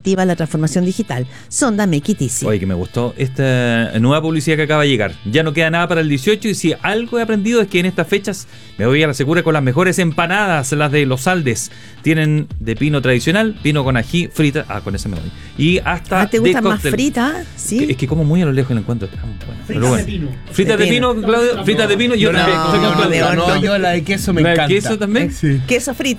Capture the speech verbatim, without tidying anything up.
activa la transformación digital. Sonda Make It Easy. Oye, que me gustó esta nueva publicidad que acaba de llegar. Ya no queda nada para el dieciocho y si algo he aprendido es que en estas fechas me voy a la segura con las mejores empanadas, las de Los Aldes. Tienen de pino tradicional, pino con ají, frita. Ah, con ese me voy. Y hasta Ah, ¿te gustan de más cóctel. fritas? Sí. Es que como muy a lo lejos lo encuentro tan bueno. Fritas Pero bueno. de pino. Fritas de De pino, pino. Claudio. Fritas de pino, yo No, también. no, Soy no, campeón. de no, horno. yo la de queso me ¿La de encanta. queso también? Sí. Queso frito.